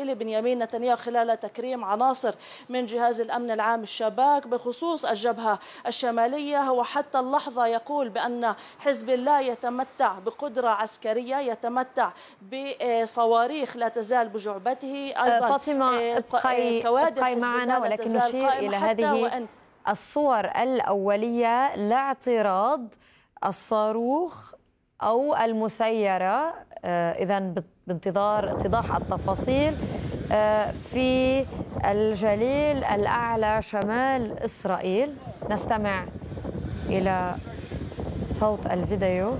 الإسرائيلي بنيامين نتنياهو خلال تكريم عناصر من جهاز الأمن العام الشباك بخصوص الجبهة الشمالية. هو حتى اللحظة يقول بأن حزب الله يتمتع بقدرة عسكرية، يتمتع بصواريخ لا تزال بجعبته، أيضا فاطمة ابقي معنا، ولكن نشير إلى هذه الصور الأولية لاعتراض الصاروخ أو المسيرة. إذن بانتظار اتضاح التفاصيل في الجليل الأعلى شمال إسرائيل. نستمع إلى صوت الفيديو.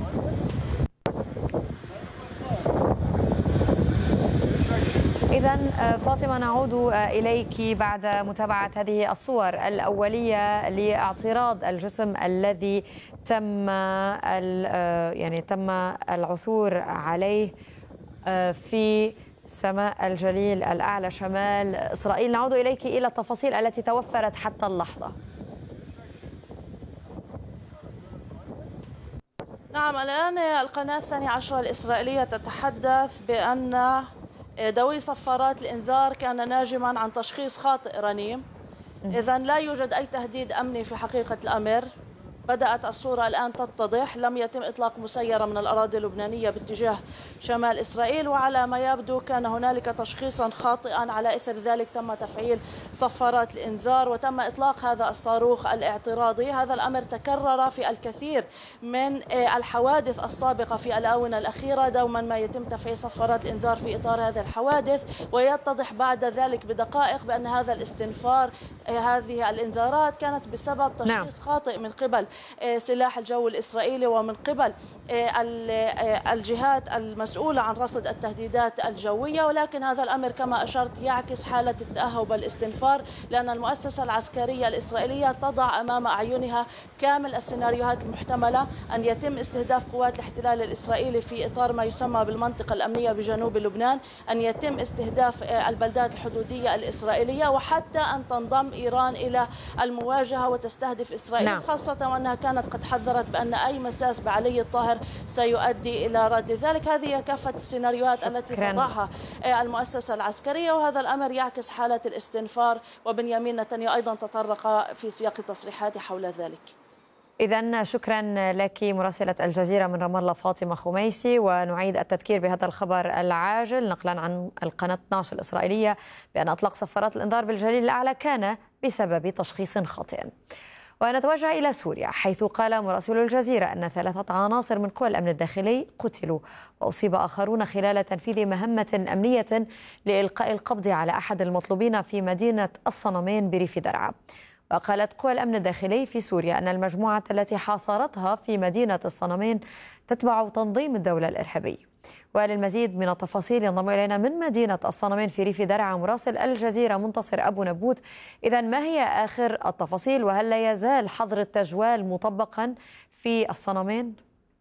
إذن فاطمة نعود إليك بعد متابعة هذه الصور الأولية لاعتراض الجسم الذي تم العثور عليه في سماء الجليل الأعلى شمال إسرائيل. نعود إليك إلى التفاصيل التي توفرت حتى اللحظة. نعم، الآن القناة 12 الإسرائيلية تتحدث بأن دوي صفارات الإنذار كان ناجما عن تشخيص خاطئ رنيم. إذن لا يوجد أي تهديد أمني في حقيقة الأمر. بدأت الصورة الآن تتضح. لم يتم إطلاق مسيرة من الأراضي اللبنانية باتجاه شمال إسرائيل، وعلى ما يبدو كان هنالك تشخيصا خاطئا. على إثر ذلك تم تفعيل صفارات الإنذار وتم إطلاق هذا الصاروخ الاعتراضي. هذا الأمر تكرر في الكثير من الحوادث السابقة في الآونة الأخيرة. دوما ما يتم تفعيل صفارات الإنذار في إطار هذه الحوادث، ويتضح بعد ذلك بدقائق بأن هذا الاستنفار، هذه الإنذارات كانت بسبب تشخيص خاطئ من قبل سلاح الجو الإسرائيلي ومن قبل الجهات المسؤولة عن رصد التهديدات الجوية. ولكن هذا الأمر كما أشرت يعكس حالة التأهب الاستنفار، لأن المؤسسة العسكرية الإسرائيلية تضع أمام أعينها كامل السيناريوهات المحتملة أن يتم استهداف قوات الاحتلال الإسرائيلي في إطار ما يسمى بالمنطقة الأمنية بجنوب لبنان، أن يتم استهداف البلدات الحدودية الإسرائيلية، وحتى أن تنضم إيران إلى المواجهة وتستهدف إسرائيل. خاصة وأنها كانت قد حذرت بأن أي مساس بعلي الطاهر سيؤدي إلى رد ذلك. هذه كافة السيناريوهات التي تضعها المؤسسة العسكرية، وهذا الأمر يعكس حالة الاستنفار. وبنيامين نتنياهو أيضا تطرق في سياق تصريحاته حول ذلك. إذن شكرا لك مراسلة الجزيرة من رام الله فاطمة خميسي. ونعيد التذكير بهذا الخبر العاجل نقلا عن القناة 12 الإسرائيلية بأن إطلاق صفارات الإنذار بالجليل الأعلى كان بسبب تشخيص خاطئ. ونتوجه إلى سوريا، حيث قال مراسل الجزيرة أن 3 عناصر من قوى الأمن الداخلي قتلوا، وأصيب آخرون خلال تنفيذ مهمة أمنية لإلقاء القبض على أحد المطلوبين في مدينة الصنمين بريف درعا. وقالت قوى الأمن الداخلي في سوريا أن المجموعة التي حاصرتها في مدينة الصنمين تتبع تنظيم الدولة الإرهابي. وللمزيد من التفاصيل ينضم إلينا من مدينة الصنمين في ريف درعا مراسل الجزيرة منتصر أبو نبوت. إذن ما هي آخر التفاصيل، وهل لا يزال حظر التجوال مطبقا في الصنمين؟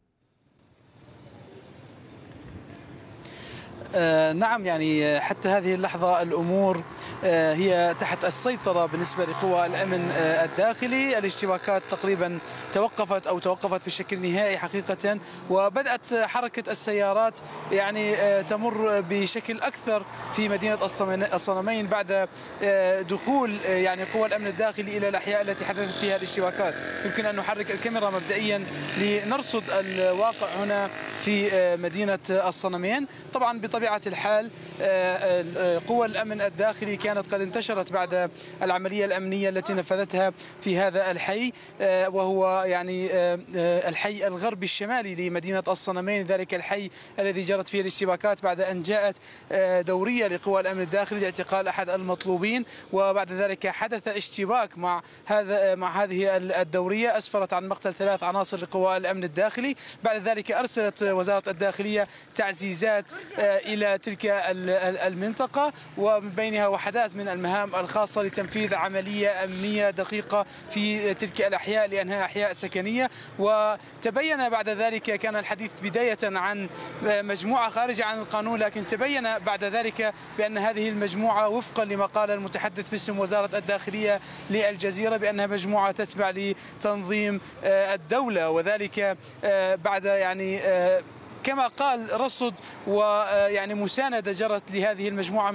نعم، يعني حتى هذه اللحظة الأمور هي تحت السيطرة بالنسبة لقوى الأمن الداخلي. الاشتباكات تقريبا توقفت بشكل نهائي حقيقة، وبدأت حركة السيارات يعني تمر بشكل أكثر في مدينة الصنمين بعد دخول يعني قوى الأمن الداخلي إلى الأحياء التي حدثت فيها الاشتباكات. يمكن أن نحرك الكاميرا مبدئيا لنرصد الواقع هنا في مدينة الصنمين. طبعا بطبيعة الحال قوى الأمن الداخلي كانت قد انتشرت بعد العملية الأمنية التي نفذتها في هذا الحي، وهو يعني الحي الغربي الشمالي لمدينة الصنمين، ذلك الحي الذي جرت فيه الاشتباكات بعد أن جاءت دورية لقوى الأمن الداخلي لاعتقال أحد المطلوبين، وبعد ذلك حدث اشتباك مع هذه الدورية أسفرت عن مقتل 3 عناصر لقوى الأمن الداخلي. بعد ذلك أرسلت وزارة الداخلية تعزيزات إلى تلك المنطقة، ومن بينها وحدات من المهام الخاصة لتنفيذ عملية أمنية دقيقة في تلك الأحياء لأنها أحياء سكنية. وتبين بعد ذلك، كان الحديث بداية عن مجموعة خارجة عن القانون، لكن تبين بعد ذلك بأن هذه المجموعة وفقا لما قال المتحدث باسم وزارة الداخلية للجزيرة بأنها مجموعة تتبع لتنظيم الدولة، وذلك بعد يعني كما قال رصد ويعني مساندة جرت لهذه المجموعة